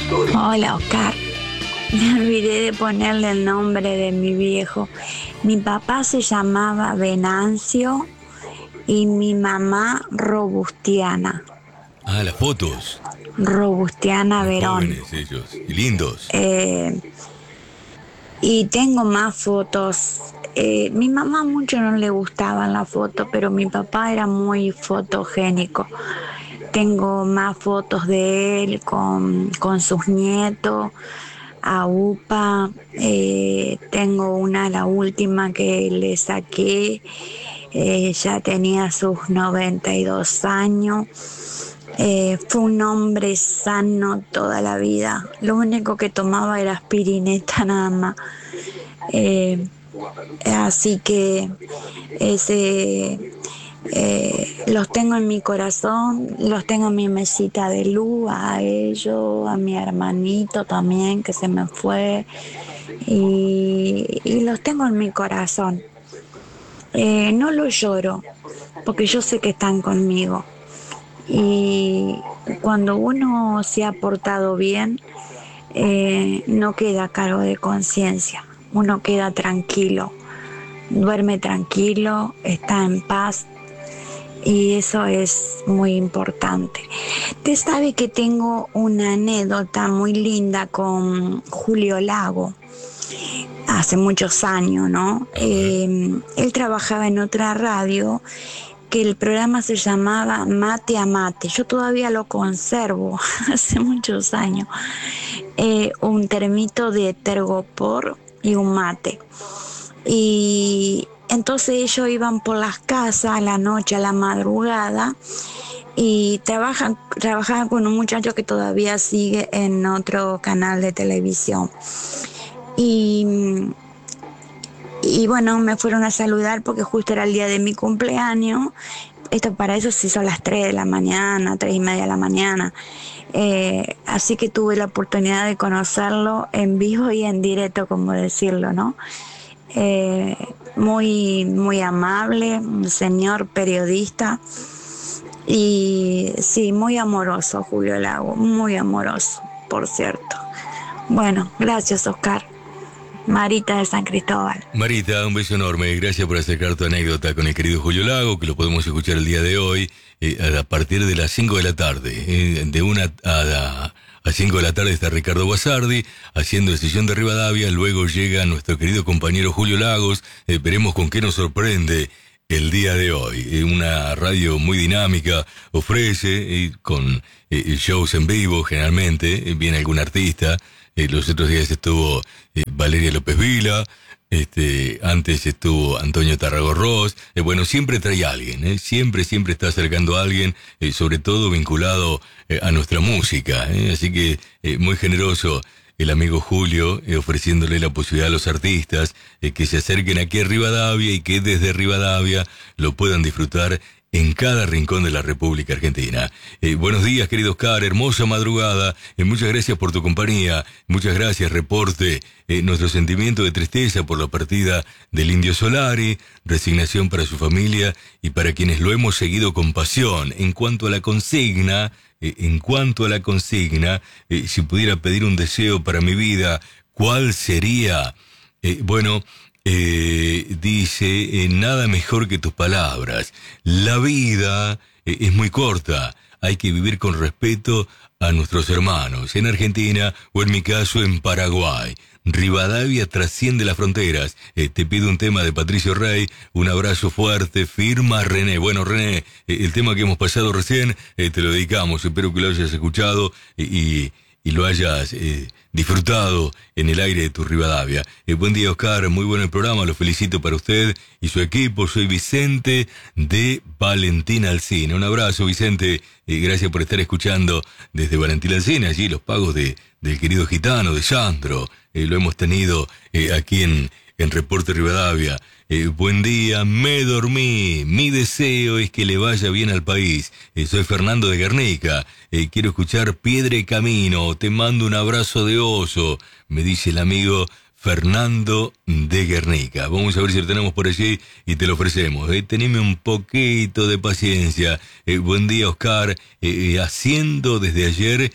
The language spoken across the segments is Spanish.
Hola, Oscar. Me olvidé de ponerle el nombre de mi viejo. Mi papá se llamaba Venancio y mi mamá Robustiana. Ah, las fotos. Robustiana Muy Verón. jóvenes ellos y lindos. Y tengo más fotos. Mi mamá mucho no le gustaban las fotos, pero mi papá era muy fotogénico. Tengo más fotos de él con sus nietos, a UPA. Tengo una, la última que le saqué, ya tenía sus 92 años. Fue un hombre sano toda la vida. Lo único que tomaba era aspirineta nada más. Así que ese, los tengo en mi corazón, los tengo en mi mesita de luz, a ellos, a mi hermanito también que se me fue, y los tengo en mi corazón. No los lloro porque yo sé que están conmigo. Y cuando uno se ha portado bien, no queda a cargo de conciencia, uno queda tranquilo, duerme tranquilo, está en paz y eso es muy importante. Te sabe que tengo una anécdota muy linda con Julio Lago, hace muchos años, ¿no? A ver. Él trabajaba en otra radio que el programa se llamaba Mate a Mate. Yo todavía lo conservo, hace muchos años. Un termito de tergopor y un mate. Y entonces ellos iban por las casas a la noche, a la madrugada, y trabajaban con un muchacho que todavía sigue en otro canal de televisión. Y y bueno, me fueron a saludar porque justo era el día de mi cumpleaños. Esto para eso se hizo a las 3 de la mañana, 3:30 de la mañana. Así que tuve la oportunidad de conocerlo en vivo y en directo, como decirlo, ¿no? Muy, muy amable, un señor periodista. Y sí, muy amoroso, Julio Lago, muy amoroso, por cierto. Bueno, gracias, Oscar. Marita de San Cristóbal. Marita, un beso enorme. Gracias por acercar tu anécdota con el querido Julio Lago, que lo podemos escuchar el día de hoy a partir de las 5 de la tarde. De 1 a 5 de la tarde está Ricardo Guasardi haciendo el Sillón de Rivadavia. Luego llega nuestro querido compañero Julio Lagos. Veremos con qué nos sorprende el día de hoy. Una radio muy dinámica, ofrece con shows en vivo generalmente. Viene algún artista. Los otros días estuvo Valeria López Vila, antes estuvo Antonio Tarragorros. Bueno, siempre trae a alguien, siempre está acercando a alguien, sobre todo vinculado a nuestra música. Así que muy generoso el amigo Julio, ofreciéndole la posibilidad a los artistas que se acerquen aquí a Rivadavia y que desde Rivadavia lo puedan disfrutar en cada rincón de la República Argentina. Buenos días, querido Oscar, hermosa madrugada, muchas gracias por tu compañía, muchas gracias, reporte, nuestro sentimiento de tristeza por la partida del Indio Solari, resignación para su familia y para quienes lo hemos seguido con pasión. En cuanto a la consigna, si pudiera pedir un deseo para mi vida, ¿cuál sería? Dice, nada mejor que tus palabras. La vida es muy corta. Hay que vivir con respeto a nuestros hermanos, en Argentina o en mi caso en Paraguay. Rivadavia trasciende las fronteras. Te pido un tema de Patricio Rey. Un abrazo fuerte, firma René. Bueno, René, el tema que hemos pasado recién, te lo dedicamos. Espero que lo hayas escuchado y lo hayas disfrutado en el aire de tu Rivadavia. Buen día, Oscar, muy bueno el programa, lo felicito para usted y su equipo. Soy Vicente de Valentín Alsina. Un abrazo, Vicente, gracias por estar escuchando desde Valentín Alsina, allí los pagos del querido gitano, de Sandro. Lo hemos tenido aquí en Reporte Rivadavia. Buen día, me dormí. Mi deseo es que le vaya bien al país. Soy Fernando de Guernica. Quiero escuchar Piedra y Camino. Te mando un abrazo de oso, me dice el amigo Fernando de Guernica. Vamos a ver si lo tenemos por allí y te lo ofrecemos. Teneme un poquito de paciencia. Buen día, Oscar. Haciendo desde ayer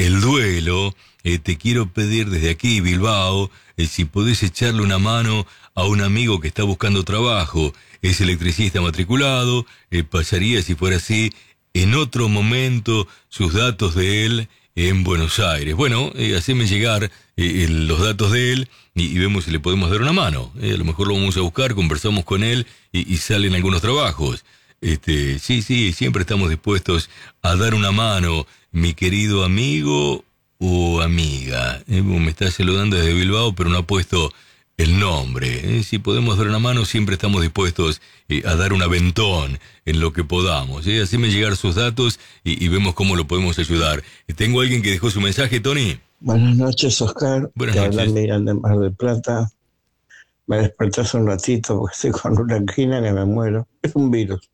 el duelo, te quiero pedir desde aquí, Bilbao, si podés echarle una mano a un amigo que está buscando trabajo, es electricista matriculado, pasaría, si fuera así, en otro momento sus datos de él en Buenos Aires. Bueno, haceme llegar los datos de él y vemos si le podemos dar una mano. A lo mejor lo vamos a buscar, conversamos con él y salen algunos trabajos. Sí, siempre estamos dispuestos a dar una mano, mi querido amigo o amiga. Me está saludando desde Bilbao, pero no ha puesto el nombre. Si podemos dar una mano, siempre estamos dispuestos a dar un aventón en lo que podamos. Haceme llegar sus datos y vemos cómo lo podemos ayudar. Tengo a alguien que dejó su mensaje, Tony. Buenas noches, Oscar. Buenas noches. Habla Miguel de Mar del Plata. Me desperté hace un ratito porque estoy con una angina que me muero. Es un virus.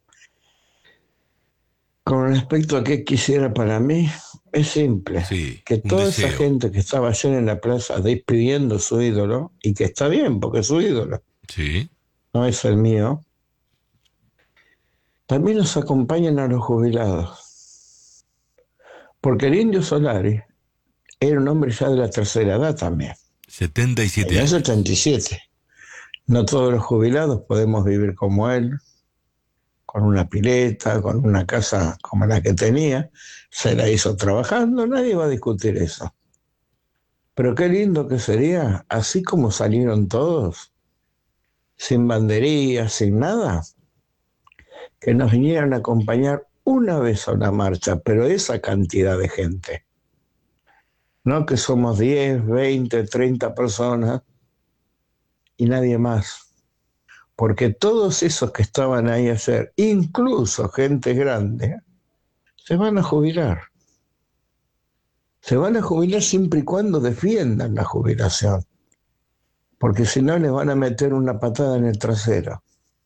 Con respecto a qué quisiera para mí, es simple. Sí, que toda deseo. esa gente que estaba ayer en la plaza despidiendo su ídolo, y que está bien porque es su ídolo, Sí. no es el mío, también nos acompañan a los jubilados. Porque el Indio Solari era un hombre ya de la tercera edad también. 77 Ya años. 77. No todos los jubilados podemos vivir como él, con una pileta, con una casa como la que tenía. Se la hizo trabajando, nadie va a discutir eso. Pero qué lindo que sería, así como salieron todos, sin banderías, sin nada, que nos vinieran a acompañar una vez a una marcha, pero esa cantidad de gente. No que somos 10, 20, 30 personas y nadie más. Porque todos esos que estaban ahí ayer, incluso gente grande, se van a jubilar. Se van a jubilar siempre y cuando defiendan la jubilación. Porque si no, les van a meter una patada en el trasero.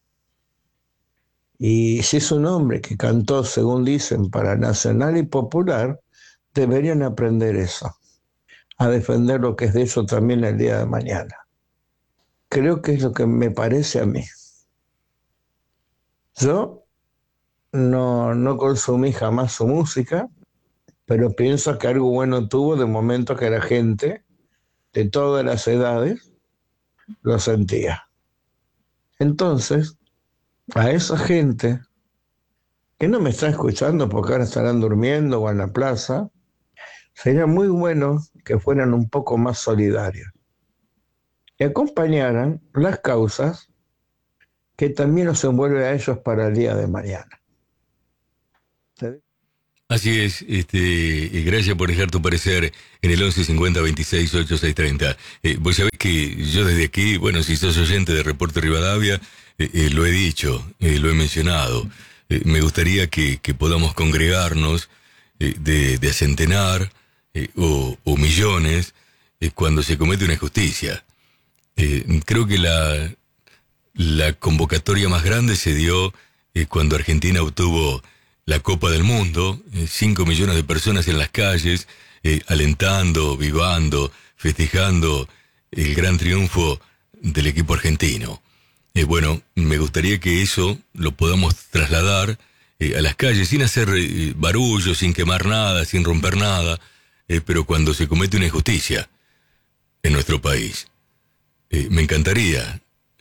Y si es un hombre que cantó, según dicen, para Nacional y Popular, deberían aprender eso. A defender lo que es de eso también el día de mañana. Creo que es lo que me parece a mí. Yo no consumí jamás su música, pero pienso que algo bueno tuvo de momento que la gente de todas las edades lo sentía. Entonces, a esa gente que no me está escuchando porque ahora estarán durmiendo o en la plaza, sería muy bueno que fueran un poco más solidarios y acompañaran las causas que también los envuelve a ellos para el día de mañana. Así es, gracias por dejar tu parecer en el 1150 26 8630. Vos sabés que yo desde aquí, bueno, si sos oyente de Reporte Rivadavia, lo he dicho, lo he mencionado. Me gustaría que podamos congregarnos de a centenar o millones cuando se comete una injusticia. Creo que la convocatoria más grande se dio cuando Argentina obtuvo la Copa del Mundo, 5 millones de personas en las calles, alentando, vivando, festejando el gran triunfo del equipo argentino. Bueno, me gustaría que eso lo podamos trasladar a las calles sin hacer barullo, sin quemar nada, sin romper nada, pero cuando se comete una injusticia en nuestro país. Me encantaría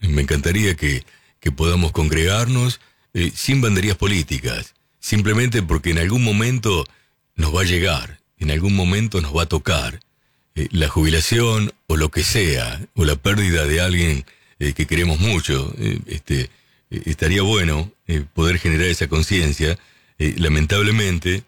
que podamos congregarnos sin banderías políticas, simplemente porque en algún momento nos va a llegar, en algún momento nos va a tocar la jubilación o lo que sea, o la pérdida de alguien que queremos mucho. Estaría bueno poder generar esa conciencia. Lamentablemente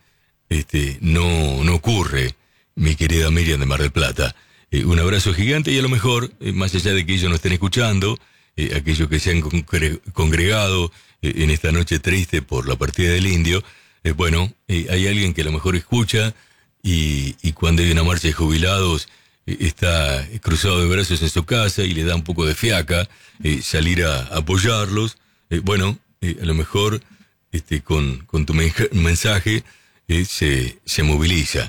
no ocurre, mi querida Miriam de Mar del Plata. Un abrazo gigante y a lo mejor, más allá de que ellos no estén escuchando, aquellos que se han congregado en esta noche triste por la partida del Indio, hay alguien que a lo mejor escucha y cuando hay una marcha de jubilados está cruzado de brazos en su casa y le da un poco de fiaca salir a apoyarlos. A lo mejor con tu mensaje se moviliza.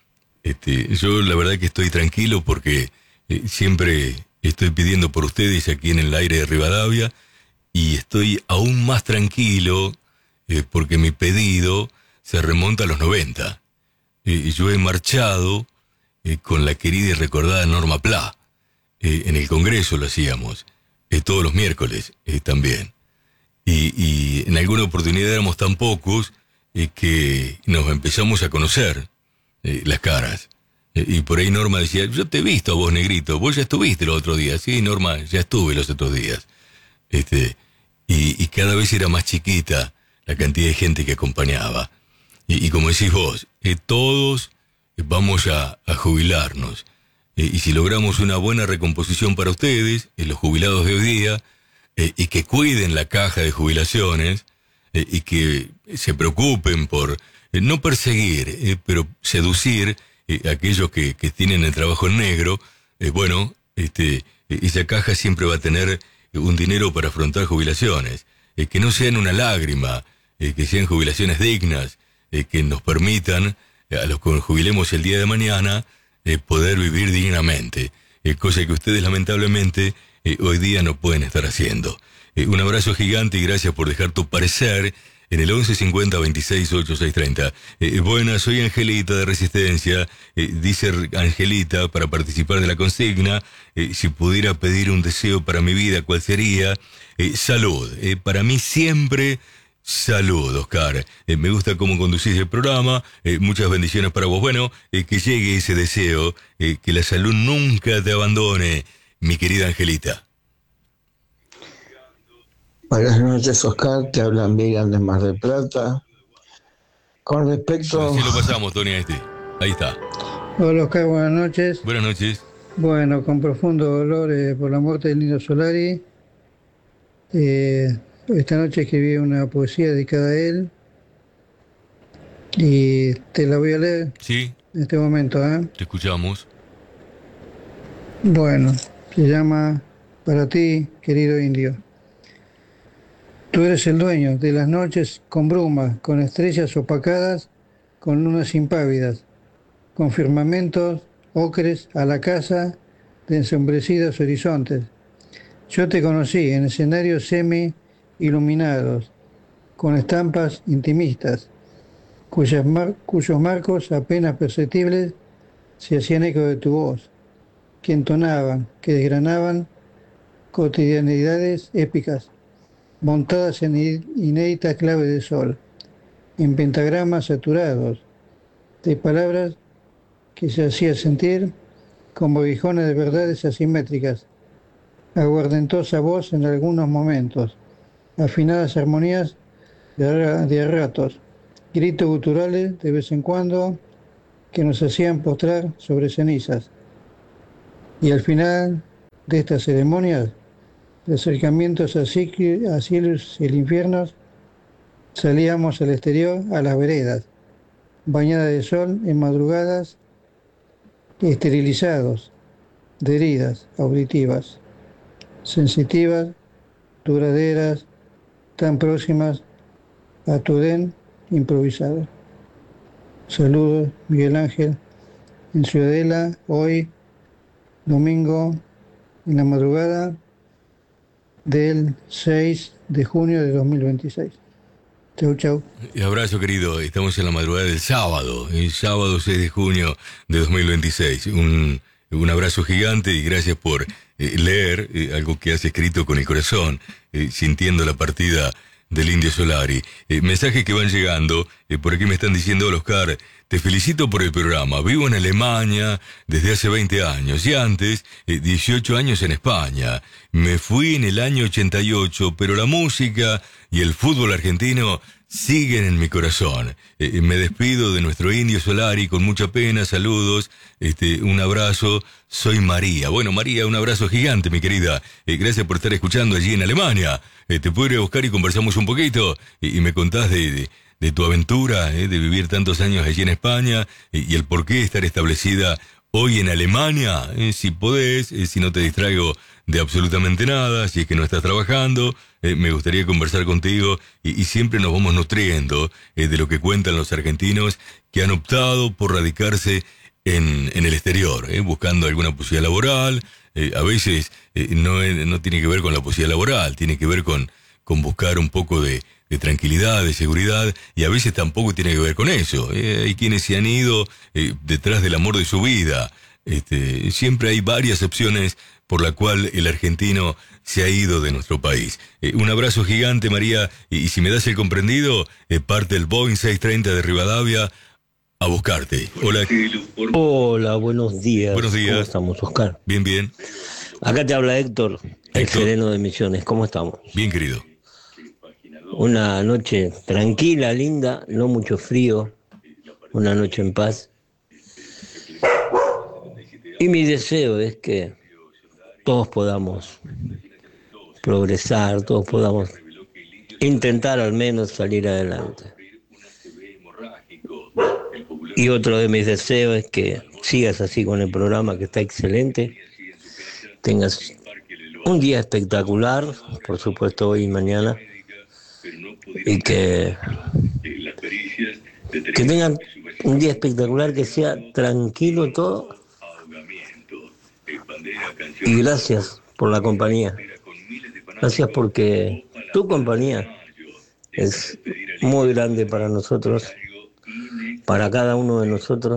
Yo la verdad que estoy tranquilo porque siempre estoy pidiendo por ustedes aquí en el aire de Rivadavia y estoy aún más tranquilo porque mi pedido se remonta a los 90. yo he marchado con la querida y recordada Norma Pla. En el Congreso lo hacíamos, todos los miércoles también. Y en alguna oportunidad éramos tan pocos que nos empezamos a conocer las caras. Y por ahí Norma decía, yo te he visto a vos, negrito, vos ya estuviste los otros días. Sí, Norma, ya estuve los otros días. Y cada vez era más chiquita la cantidad de gente que acompañaba. Y como decís vos, todos vamos a jubilarnos. Y si logramos una buena recomposición para ustedes, los jubilados de hoy día, y que cuiden la caja de jubilaciones, y que se preocupen por no perseguir, pero seducir a aquellos que tienen el trabajo en negro, esa caja siempre va a tener un dinero para afrontar jubilaciones, que no sean una lágrima, que sean jubilaciones dignas, que nos permitan, a los que jubilemos el día de mañana, poder vivir dignamente, cosa que ustedes lamentablemente hoy día no pueden estar haciendo. Un abrazo gigante y gracias por dejar tu parecer en el 1150 26 8630. Buenas, soy Angelita de Resistencia. Dice Angelita, para participar de la consigna, si pudiera pedir un deseo para mi vida, ¿cuál sería? Salud. Para mí siempre salud, Oscar. Me gusta cómo conducís el programa. Muchas bendiciones para vos. Bueno, que llegue ese deseo, que la salud nunca te abandone, mi querida Angelita. Buenas noches, Oscar. Te hablan Miriam de Mar del Plata. Con respecto... Así lo pasamos, Tony, Ahí está. Hola, Oscar. Buenas noches. Buenas noches. Bueno, con profundo dolor por la muerte del Indio Solari. Esta noche escribí una poesía dedicada a él y te la voy a leer. Sí. En este momento, Te escuchamos. Bueno, se llama Para ti, querido indio. Tú eres el dueño de las noches con bruma, con estrellas opacadas, con lunas impávidas, con firmamentos ocres a la casa de ensombrecidos horizontes. Yo te conocí en escenarios semi-iluminados, con estampas intimistas, cuyos marcos apenas perceptibles se hacían eco de tu voz, que entonaban, que desgranaban cotidianidades épicas, montadas en inédita clave de sol, en pentagramas saturados, de palabras que se hacían sentir como aguijones de verdades asimétricas, aguardentosa voz en algunos momentos, afinadas armonías de ratos, gritos guturales de vez en cuando que nos hacían postrar sobre cenizas. Y al final de estas ceremonias, de acercamientos a cielos y el infierno, salíamos al exterior a las veredas, bañadas de sol en madrugadas, esterilizados de heridas auditivas, sensitivas, duraderas, tan próximas a tu Edén improvisado. Saludos, Miguel Ángel, en Ciudadela, hoy, domingo, en la madrugada del 6 de junio de 2026. Chau, chau. Abrazo, querido. Estamos en la madrugada del sábado, el sábado 6 de junio de 2026. Un abrazo gigante y gracias por leer algo que has escrito con el corazón, sintiendo la partida del Indio Solari. Mensajes que van llegando, por aquí me están diciendo, hola Oscar, te felicito por el programa, vivo en Alemania desde hace 20 años y antes 18 años en España. Me fui en el año 88, pero la música y el fútbol argentino siguen en mi corazón. Me despido de nuestro Indio Solari con mucha pena, saludos, un abrazo, soy María. Bueno, María, un abrazo gigante, mi querida. Gracias por estar escuchando allí en Alemania. Te puedo ir a buscar y conversamos un poquito y me contás de tu aventura, de vivir tantos años allí en España y el por qué estar establecida hoy en Alemania, si podés, si no te distraigo de absolutamente nada, si es que no estás trabajando, me gustaría conversar contigo y siempre nos vamos nutriendo de lo que cuentan los argentinos que han optado por radicarse en el exterior, buscando alguna posibilidad laboral. A veces no tiene que ver con la posibilidad laboral, tiene que ver con buscar un poco de tranquilidad, de seguridad, y a veces tampoco tiene que ver con eso. Hay quienes se han ido detrás del amor de su vida. Siempre hay varias opciones por la cual el argentino se ha ido de nuestro país. Un abrazo gigante, María, y si me das el comprendido, parte el Boeing 630 de Rivadavia a buscarte. Hola. Hola, buenos días. Buenos días. ¿Cómo estamos, Oscar? Bien, bien. Acá te habla Héctor, el Héctor. sereno de Misiones. ¿Cómo estamos? Bien, querido. Una noche tranquila, linda, no mucho frío, una noche en paz. Y mi deseo es que todos podamos progresar, todos podamos intentar al menos salir adelante. Y otro de mis deseos es que sigas así con el programa, que está excelente. Tengas un día espectacular, por supuesto hoy y mañana. Y que tengan un día espectacular, que sea tranquilo todo. Y gracias por la compañía. Gracias porque tu compañía es muy grande para nosotros, para cada uno de nosotros.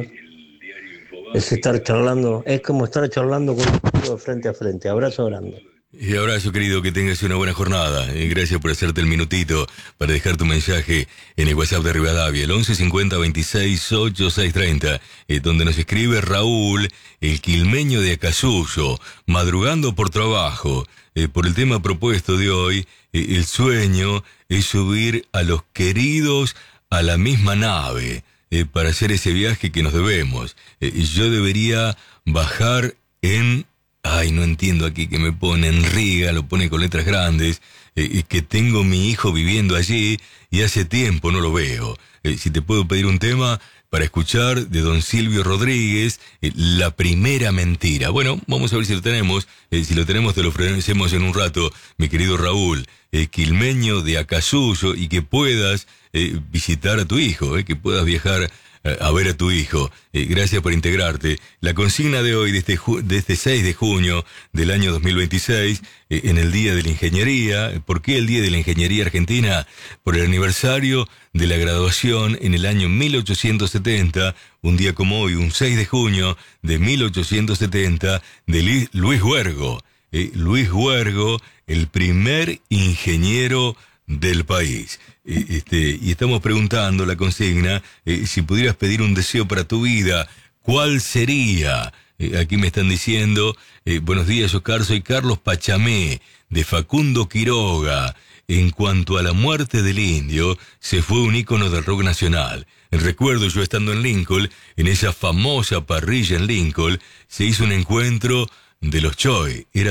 Es estar charlando, es como estar charlando con un amigo frente a frente. Abrazo grande. Y abrazo, querido, que tengas una buena jornada. Gracias por hacerte el minutito para dejar tu mensaje en el WhatsApp de Rivadavia, el 11 50 26 8 630, donde nos escribe Raúl, el quilmeño de Acasuso, madrugando por trabajo. Por el tema propuesto de hoy, el sueño es subir a los queridos a la misma nave para hacer ese viaje que nos debemos. Yo debería bajar en... Ay, no entiendo aquí que me pone en Riga, lo pone con letras grandes, que tengo mi hijo viviendo allí y hace tiempo no lo veo. Si te puedo pedir un tema para escuchar de don Silvio Rodríguez, La primera mentira. Bueno, vamos a ver si lo tenemos. Si lo tenemos te lo ofrecemos en un rato, mi querido Raúl, quilmeño de Acasuso, y que puedas visitar a tu hijo, que puedas viajar a ver a tu hijo. Gracias por integrarte. La consigna de hoy, de este 6 de junio del año 2026, en el Día de la Ingeniería. ¿Por qué el Día de la Ingeniería Argentina? Por el aniversario de la graduación en el año 1870, un día como hoy, un 6 de junio de 1870, de Luis Huergo. Luis Huergo, el primer ingeniero del país. Y estamos preguntando la consigna, si pudieras pedir un deseo para tu vida, ¿cuál sería? Aquí me están diciendo, buenos días, Oscar, soy Carlos Pachamé, de Facundo Quiroga. En cuanto a la muerte del indio, se fue un ícono del rock nacional. Recuerdo yo estando en Lincoln, en esa famosa parrilla en Lincoln, se hizo un encuentro de los Choi. Era